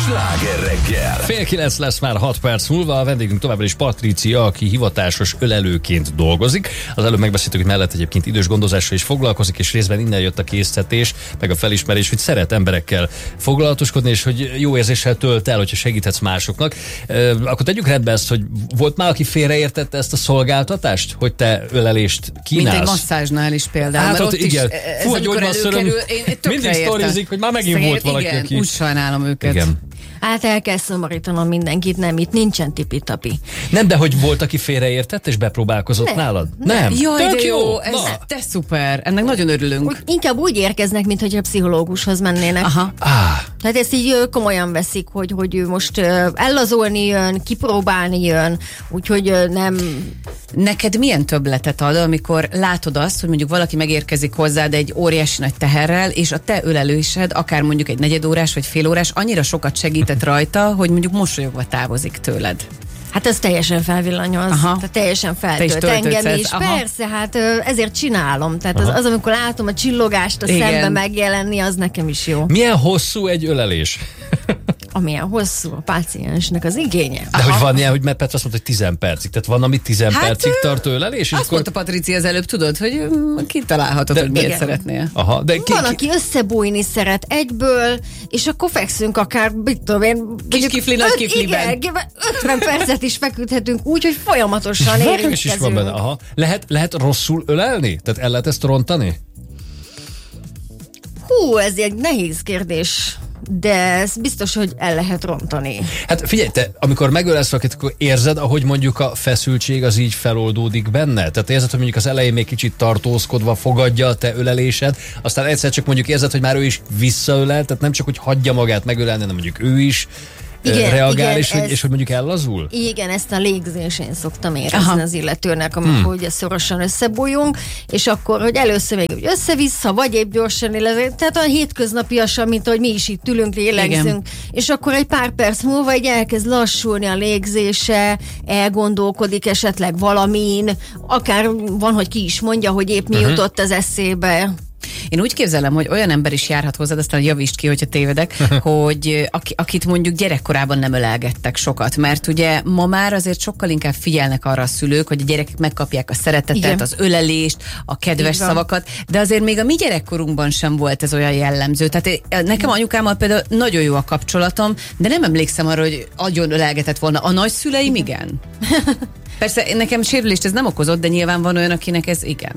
Sláger reggel. 8:30 lesz már 6 perc múlva, a vendégünk továbbra is Patrícia, aki hivatásos ölelőként dolgozik. Az előbb megbeszéltük, hogy mellett egyébként idős gondozással is foglalkozik, és részben innen jött a késztetés, meg a felismerés, hogy szeret emberekkel foglalatoskodni, és hogy jó érzéssel tölt el, hogyha segíthetsz másoknak. Akkor tegyük rendbe ezt, hogy volt már, aki félreértette ezt a szolgáltatást, hogy te ölelést kínálsz? Mint egy masszázsnál is például. Hát ott igen. Fú, amikor előkerül, mindig sztorizik, hogy már megint volt valaki, igen, aki... úgy sajnálom őket. Igen. Hát el kell szomorítanom mindenkit, nem, itt nincsen tipi-tapi. Nem, de hogy volt, aki félreértett és bepróbálkozott nálad? Nem. Jaj, Tök de jó, ez Na. te szuper, ennek nagyon örülünk. Inkább úgy érkeznek, mintha a pszichológushoz mennének. Aha. Tehát ezt így komolyan veszik, hogy ő most ellazulni jön, kipróbálni jön, úgyhogy nem... Neked milyen többletet ad, amikor látod azt, hogy mondjuk valaki megérkezik hozzád egy óriási nagy teherrel, és a te ölelésed, akár mondjuk egy negyedórás vagy félórás, annyira sokat segített rajta, hogy mondjuk mosolyogva távozik tőled. Hát ez teljesen felvillanyoz, tehát teljesen feltölt engem is. Aha. Persze, hát ezért csinálom. Tehát az, amikor látom a csillogást a szembe megjelenni, az nekem is jó. Milyen hosszú egy ölelés? Amilyen hosszú a páciensnek az igénye. De hogy van ilyen, hogy mert Petra azt mondta, hogy 10 percig. Tehát van, ami 10 percig tart ölelés? Azt mondta Patrícia az előbb, tudod, hogy kitalálhatod, hogy miért szeretnél. Aha, de van, aki összebújni szeret egyből, és akkor fekszünk akár, mit tudom én, kis kifli, nagy kifliben. Igen, 50 percet is feküdhetünk úgy, hogy folyamatosan érintkezünk. is van benne. Aha. Lehet rosszul ölelni? Tehát el lehet ezt rontani? Hú, ez egy nehéz kérdés. De ez biztos, hogy el lehet rontani. Hát figyelj, te amikor megölelsz valakit, akkor érzed, ahogy mondjuk a feszültség az így feloldódik benne? Tehát érzed, hogy mondjuk az elején még kicsit tartózkodva fogadja a te ölelésed, aztán egyszer csak mondjuk érzed, hogy már ő is visszaölel, tehát nem csak, hogy hagyja magát megölelni, hanem mondjuk ő is reagál, igen, és hogy mondjuk ellazul? Igen, ezt a légzésén szoktam érezni az illetőnek, amikor ugye szorosan összebújjunk, és akkor, hogy először még össze-vissza, vagy épp gyorsan, tehát olyan hétköznapiasan, mint ahogy mi is itt ülünk, lélegzünk, és akkor egy pár perc múlva így elkezd lassulni a légzése, elgondolkodik esetleg valamin, akár van, hogy ki is mondja, hogy épp mi jutott az eszébe. Én úgy képzelem, hogy olyan ember is járhat hozzád, aztán javítsd ki, hogyha tévedek, hogy akit mondjuk gyerekkorában nem ölelgettek sokat, mert ugye ma már azért sokkal inkább figyelnek arra a szülők, hogy a gyerekek megkapják a szeretetet, az ölelést, a kedves szavakat, de azért még a mi gyerekkorunkban sem volt ez olyan jellemző. Tehát nekem anyukámmal például nagyon jó a kapcsolatom, de nem emlékszem arra, hogy agyon ölelgetett volna. A nagyszüleim igen. Persze nekem sérülést ez nem okozott, de nyilván van olyan, akinek ez igen.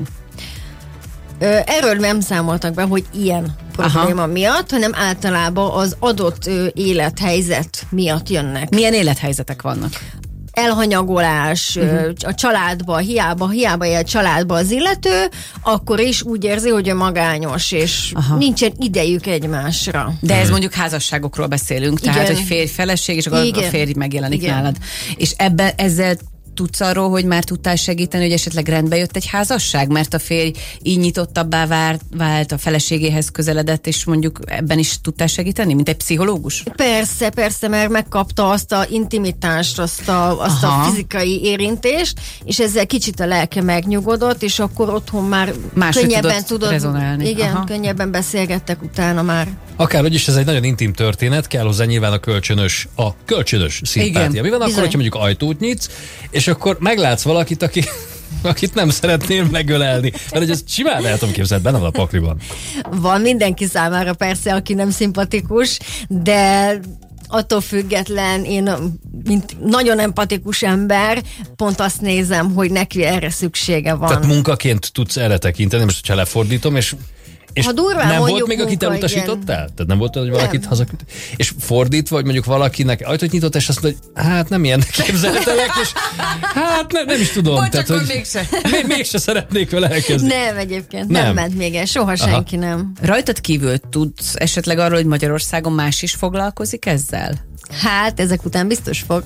Erről nem számoltak be, hogy ilyen probléma miatt, hanem általában az adott élethelyzet miatt jönnek. Milyen élethelyzetek vannak? Elhanyagolás, a családba, hiába él családba az illető, akkor is úgy érzi, hogy ő magányos, és nincsen idejük egymásra. De ez mondjuk házasságokról beszélünk, tehát hogy férj-feleség, és akkor a férj megjelenik nálad. És ezzel tudsz arról, hogy már tudtál segíteni, hogy esetleg rendbe jött egy házasság, mert a férj így nyitottabbá vált, a feleségéhez közeledett, és mondjuk ebben is tudtál segíteni, mint egy pszichológus? Persze, mert megkapta azt a intimitást, azt a fizikai érintést, és ezzel kicsit a lelke megnyugodott, és akkor otthon már könnyebben tudod rezonálni. Igen, könnyebben beszélgettek utána már. Akárhogy is ez egy nagyon intim történet, kell hozzá nyilván a kölcsönös szimpátia. Igen. Mi van akkor, hogyha mondjuk ajtót nyitsz, és akkor meglátsz valakit, akit nem szeretnél megölelni. Mert hogy ezt simán el tudom képzelni, benne van a pakliban. Van mindenki számára persze, aki nem szimpatikus, de attól független én, mint nagyon empatikus ember, pont azt nézem, hogy neki erre szüksége van. Tehát munkaként tudsz erre tekinteni, most hogyha lefordítom, és nem volt még, akit elutasítottál? Tehát nem volt, hogy valakit hazaküldte? És fordítva, hogy mondjuk valakinek ajtót nyitott, és azt mondja, hogy hát nem ilyennek képzeltelek, és hát nem is tudom. Tehát, hogy mégse szeretnék vele elkezdeni. Nem, egyébként nem ment még el, soha senki nem. Rajtad kívül tudsz esetleg arról, hogy Magyarországon más is foglalkozik ezzel? Hát, ezek után biztos fog.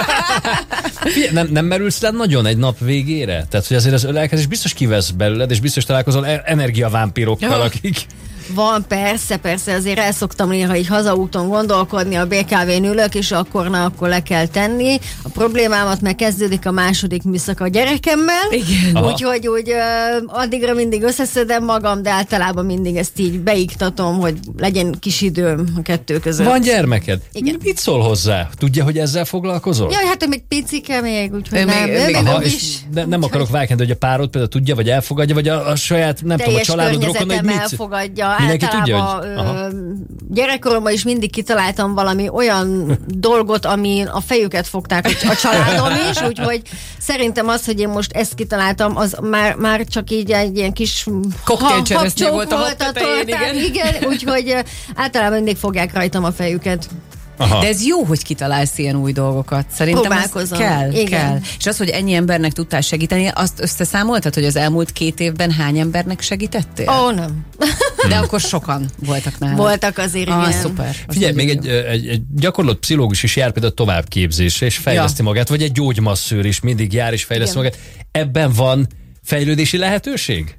Nem merülsz le nagyon egy nap végére? Tehát, hogy azért az ölelkezés biztos kivesz belőled, és biztos találkozol energiavámpírokkal, akik... Van, persze, azért el szoktam néha így hazaúton gondolkodni, a BKV-n ülök, és akkor le kell tenni. A problémámat meg kezdődik a második műszak a gyerekemmel. Igen. Úgyhogy addigra mindig összeszedem magam, de általában mindig ezt így beiktatom, hogy legyen kis időm a kettő között. Van gyermeked? Igen. Mit szól hozzá? Tudja, hogy ezzel foglalkozol? Jaj, hát még picike még, úgyhogy nem akarok vágni, hogy a párod például tudja, vagy elfogadja, vagy a saját, nem tudom, a családod rokon, hogy mit... elfogadja. Mindenki tudja, hogy... Gyerekkoromban is mindig kitaláltam valami olyan dolgot, ami a fejüket fogták a családom is, úgyhogy szerintem az, hogy én most ezt kitaláltam, az már csak így egy ilyen kis koktélcseresznye volt a tortán, igen, úgyhogy általában mindig fogják rajtam a fejüket. Aha. De ez jó, hogy kitalálsz ilyen új dolgokat. Szerintem ez kell. És az, hogy ennyi embernek tudtál segíteni, azt összeszámoltad, hogy az elmúlt 2 évben hány embernek segítettél? Nem. De akkor sokan voltak nálad. Voltak azért, igen. Szuper. Figyelj, még egy gyakorlott pszichológus is jár például továbbképzésre, és fejleszti magát, vagy egy gyógymasszőr is mindig jár és fejleszti magát. Ebben van fejlődési lehetőség?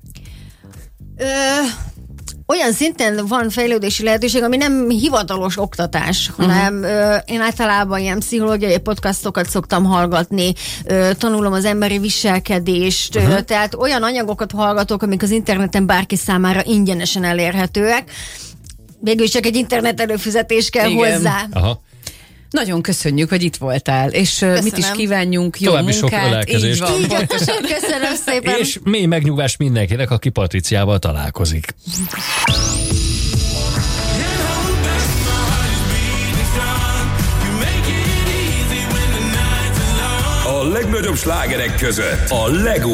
Olyan szinten van fejlődési lehetőség, ami nem hivatalos oktatás, hanem én általában ilyen pszichológiai podcastokat szoktam hallgatni, tanulom az emberi viselkedést, tehát olyan anyagokat hallgatok, amik az interneten bárki számára ingyenesen elérhetőek. Végül csak egy internet előfizetés kell hozzá. Aha. Nagyon köszönjük, hogy itt voltál, és mit is kívánjunk, jó további munkát. Sok ölelkezést. Így van. Köszönöm szépen. És mély megnyugvás mindenkinek, aki Patriciával találkozik. A legnagyobb slágerek között a